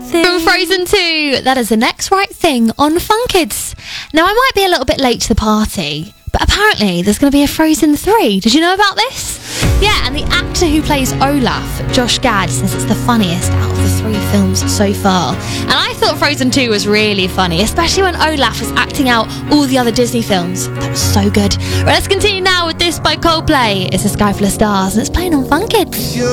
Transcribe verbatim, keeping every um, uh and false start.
From Frozen two, that is The Next Right Thing on Fun Kids. Now, I might be a little bit late to the party, but apparently there's going to be a Frozen three. Did you know about this? Yeah, and the actor who plays Olaf, Josh Gad, says it's the funniest out of the three films so far. And I thought Frozen two was really funny, especially when Olaf was acting out all the other Disney films. That was so good. Right, let's continue now with this by Coldplay. It's A Sky Full of Stars, and it's playing on Fun Kids.